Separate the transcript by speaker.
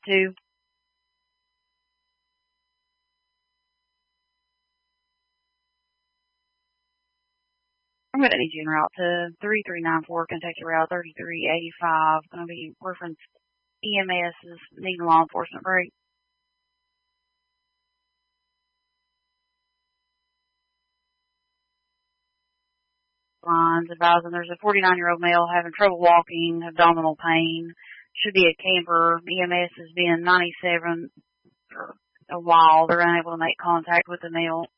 Speaker 1: 2. I'm going to need you en route to 3394 Kentucky Route 3385. Going to be referenced EMS is needing law enforcement break. Lines advising there's a 49-year-old male having trouble walking, abdominal pain. Should be a camper. EMS has been 97 for a while. They're unable to make contact with the male.